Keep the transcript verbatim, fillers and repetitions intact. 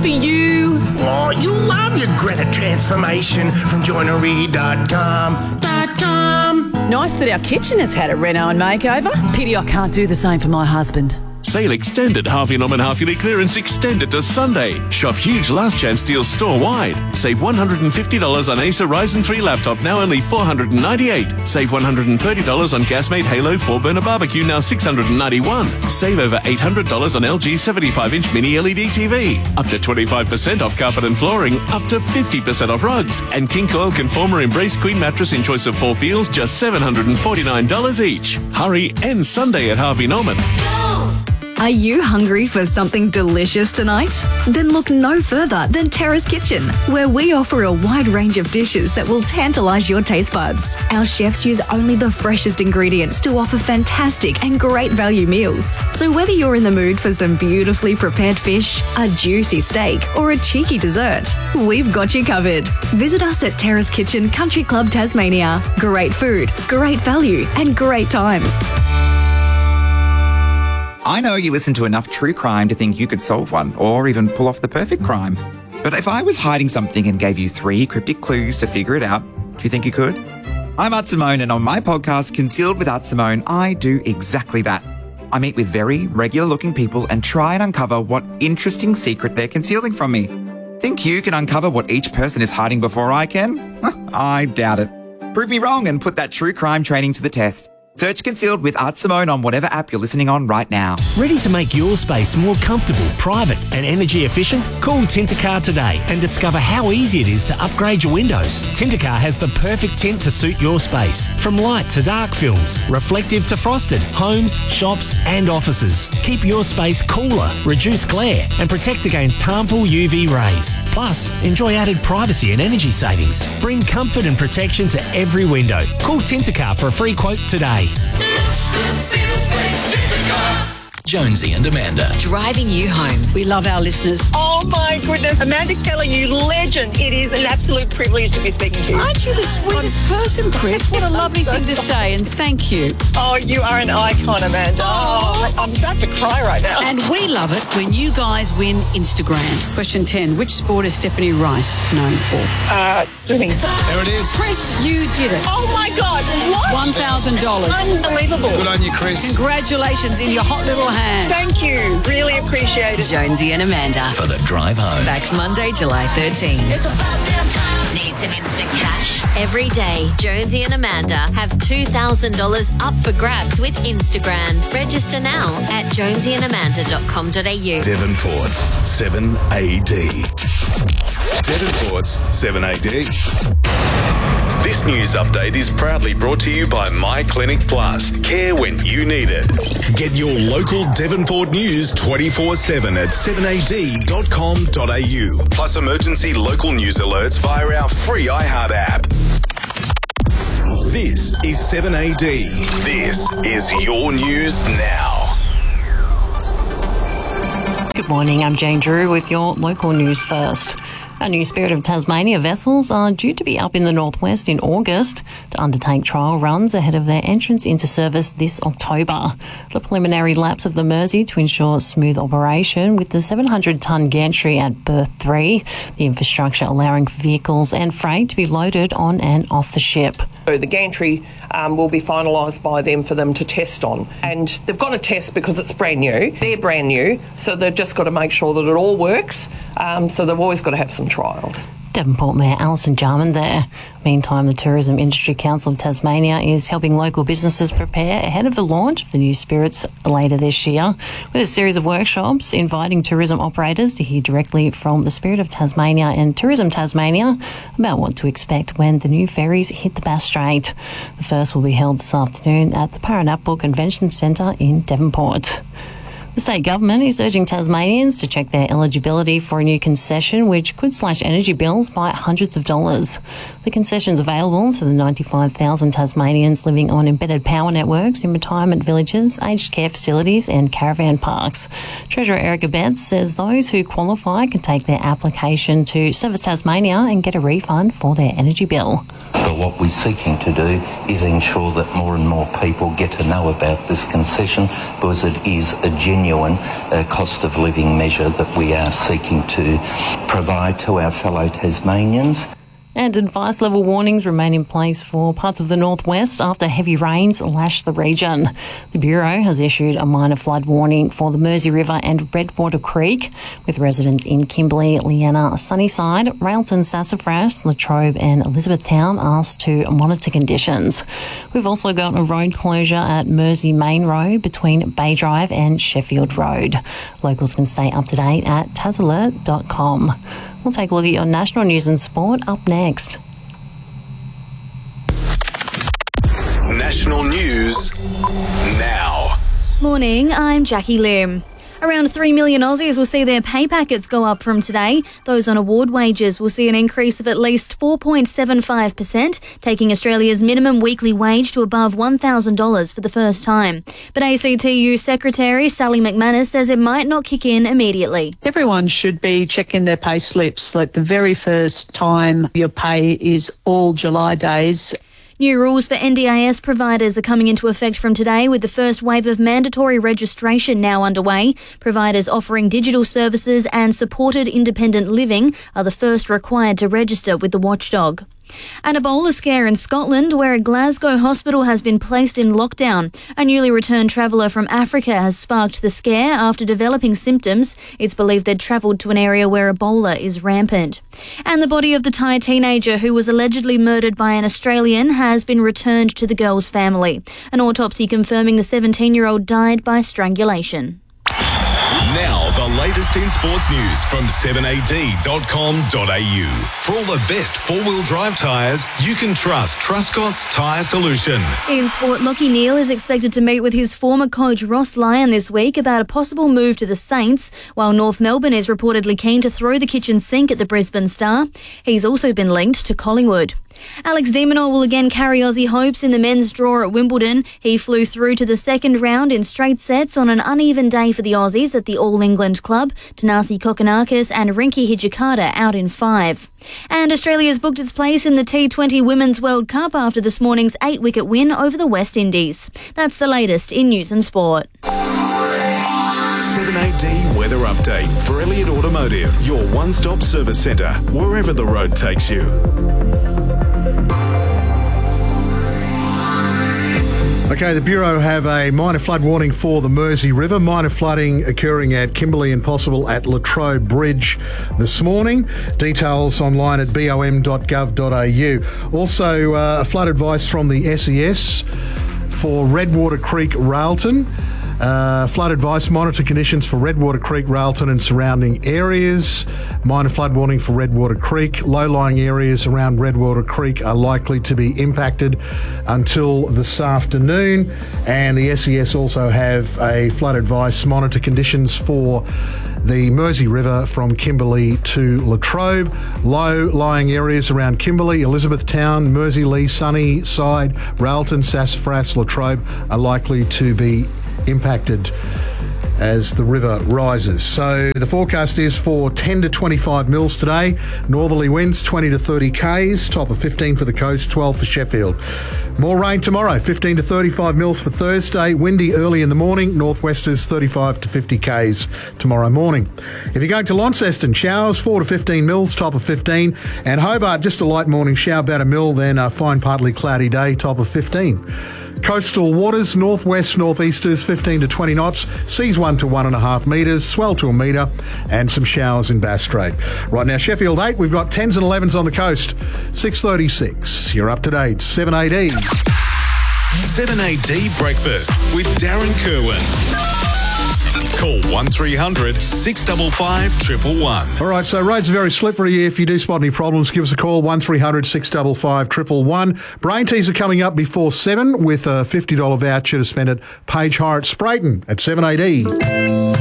for you. Oh, you love your Greta transformation from joinery dot com. .com. Nice that our kitchen has had a reno and makeover. Pity I can't do the same for my husband. Sale extended. Harvey Norman half-yearly clearance extended to Sunday. Shop huge last chance deals store-wide. Save one hundred fifty dollars on Acer Ryzen three laptop, now only four hundred ninety-eight dollars. Save one hundred thirty dollars on Gasmate Halo four-burner barbecue, now six hundred ninety-one dollars. Save over eight hundred dollars on L G seventy-five inch mini L E D T V. Up to twenty-five percent off carpet and flooring. Up to fifty percent off rugs. And King Coil Conformer Embrace Queen mattress in choice of four feels, just seven hundred forty-nine dollars each. Hurry, end Sunday at Harvey Norman. Are you hungry for something delicious tonight? Then look no further than Terrace Kitchen, where we offer a wide range of dishes that will tantalise your taste buds. Our chefs use only the freshest ingredients to offer fantastic and great value meals. So whether you're in the mood for some beautifully prepared fish, a juicy steak, or a cheeky dessert, we've got you covered. Visit us at Terrace Kitchen Country Club Tasmania. Great food, great value, and great times. I know you listen to enough true crime to think you could solve one, or even pull off the perfect crime. But if I was hiding something and gave you three cryptic clues to figure it out, do you think you could? I'm Art Simone, and on my podcast, Concealed with Art Simone, I do exactly that. I meet with very regular-looking people and try and uncover what interesting secret they're concealing from me. Think you can uncover what each person is hiding before I can? I doubt it. Prove me wrong and put that true crime training to the test. Search Concealed with Art Simone on whatever app you're listening on right now. Ready to make your space more comfortable, private and energy efficient? Call Tintercar today and discover how easy it is to upgrade your windows. Tintercar has the perfect tint to suit your space. From light to dark films, reflective to frosted, homes, shops and offices. Keep your space cooler, reduce glare and protect against harmful U V rays. Plus, enjoy added privacy and energy savings. Bring comfort and protection to every window. Call Tintercar for a free quote today. Jonesy and Amanda. Driving you home. We love our listeners. Oh my goodness. Amanda Keller, you legend. It is an absolute privilege to be speaking to you. Aren't you the sweetest person, Chris? What a lovely thing to say, and thank you. Oh, you are an icon, Amanda. Oh, I'm about to cry right now. And we love it when you guys win Instagram. Question ten. Which sport is Stephanie Rice known for? Uh, swimming. There it is. Chris, you did it. Oh my God. What? one thousand dollars. Unbelievable. Good on you, Chris. Congratulations in your hot little hand. Thank you. Really appreciate it. Jonesy and Amanda. For the drive home. Back Monday, July thirteenth. Need some instant cash? Every day, Jonesy and Amanda have two thousand dollars up for grabs with Instagram. Register now at jonesy and amanda dot com dot a u. Devonport's seven A D. Devonport's seven A D. This news update is proudly brought to you by My Clinic Plus. Care when you need it. Get your local Devonport news twenty-four seven at seven a d dot com dot a u. Plus emergency local news alerts via our free iHeart app. This is seven A D. This is your news now. Good morning, I'm Jane Drew with your local news first. Our new Spirit of Tasmania vessels are due to be up in the northwest in August to undertake trial runs ahead of their entrance into service this October. The preliminary laps of the Mersey to ensure smooth operation with the seven hundred tonne gantry at berth three, the infrastructure allowing vehicles and freight to be loaded on and off the ship. So the gantry um, will be finalised by them for them to test on. And they've got to test because it's brand new. They're brand new, so they've just got to make sure that it all works. Um, so they've always got to have some trials. Devonport Mayor Alison Jarman there. Meantime, the Tourism Industry Council of Tasmania is helping local businesses prepare ahead of the launch of the new Spirits later this year, with a series of workshops inviting tourism operators to hear directly from the Spirit of Tasmania and Tourism Tasmania about what to expect when the new ferries hit the Bass Strait. The first will be held this afternoon at the Paranapple Convention Centre in Devonport. The state government is urging Tasmanians to check their eligibility for a new concession which could slash energy bills by hundreds of dollars. The concession is available to the ninety-five thousand Tasmanians living on embedded power networks in retirement villages, aged care facilities and caravan parks. Treasurer Erica Betts says those who qualify can take their application to Service Tasmania and get a refund for their energy bill. But what we're seeking to do is ensure that more and more people get to know about this concession, because it is a genuine uh, cost of living measure that we are seeking to provide to our fellow Tasmanians. And advice level warnings remain in place for parts of the northwest after heavy rains lash the region. The Bureau has issued a minor flood warning for the Mersey River and Redwater Creek, with residents in Kimberley, Leanna, Sunnyside, Railton, Sassafras, Latrobe and Elizabethtown asked to monitor conditions. We've also got a road closure at Mersey Main Road between Bay Drive and Sheffield Road. Locals can stay up to date at tasalert dot com. We'll take a look at your national news and sport up next. National news now. Morning, I'm Jackie Lim. Around three million Aussies will see their pay packets go up from today. Those on award wages will see an increase of at least four point seven five percent, taking Australia's minimum weekly wage to above one thousand dollars for the first time. But A C T U Secretary Sally McManus says it might not kick in immediately. Everyone should be checking their pay slips like the very first time your pay is all July days. New rules for N D I S providers are coming into effect from today, with the first wave of mandatory registration now underway. Providers offering digital services and supported independent living are the first required to register with the watchdog. An Ebola scare in Scotland, where a Glasgow hospital has been placed in lockdown. A newly returned traveller from Africa has sparked the scare after developing symptoms. It's believed they'd travelled to an area where Ebola is rampant. And the body of the Thai teenager who was allegedly murdered by an Australian has been returned to the girl's family. An autopsy confirming the seventeen-year-old died by strangulation. Now, the latest in sports news from seven a d dot com dot a u. For all the best four-wheel drive tyres, you can trust Truscott's Tyre Solution. In sport, Lachie Neale is expected to meet with his former coach Ross Lyon this week about a possible move to the Saints, while North Melbourne is reportedly keen to throw the kitchen sink at the Brisbane Star. He's also been linked to Collingwood. Alex de Minaur will again carry Aussie hopes in the men's draw at Wimbledon. He flew through to the second round in straight sets on an uneven day for the Aussies at the All England Club. Tanasi Kokonakis and Rinky Hijikata out in five. And Australia's booked its place in the T twenty Women's World Cup after this morning's eight-wicket win over the West Indies. That's the latest in news and sport. seven A D Weather Update for Elliott Automotive, your one-stop service centre, wherever the road takes you. Okay, the Bureau have a minor flood warning for the Mersey River. Minor flooding occurring at Kimberley and possible at Latrobe Bridge this morning. Details online at b o m dot gov dot a u. Also, uh, a flood advice from the S E S for Redwater Creek, Railton. Uh, flood advice, monitor conditions for Redwater Creek, Railton and surrounding areas. Minor flood warning for Redwater Creek. Low-lying areas around Redwater Creek are likely to be impacted until this afternoon. And the S E S also have a flood advice, monitor conditions for the Mersey River from Kimberley to Latrobe. Low-lying areas around Kimberley, Elizabethtown, Mersey, Sunnyside, Railton, Sassafras, Latrobe are likely to be impacted as the river rises. So the forecast is for ten to twenty-five mils today. Northerly winds twenty to thirty k's, top of fifteen for the coast, twelve for Sheffield. More rain tomorrow, fifteen to thirty-five mils for Thursday. Windy early in the morning, northwesters thirty-five to fifty k's tomorrow morning. If you're going to Launceston, showers four to fifteen mils, top of fifteen. And Hobart, just a light morning shower, about a mil, then a fine partly cloudy day, top of fifteen. Coastal waters, northwest, northeasters, fifteen to twenty knots, seas one to one and a half metres, swell to a metre, and some showers in Bass Strait. Right now, Sheffield eight, we've got tens and elevens on the coast, six thirty-six. You're up to date, seven A D. seven A D Breakfast with Darren Kerwin. Call one three hundred six five five one one one. All right, so roads are very slippery. If you do spot any problems, give us a call, one three hundred six five five one one one. Brain teas are coming up before seven with a fifty dollars voucher to spend at Page Hire at Sprayton at seven A D.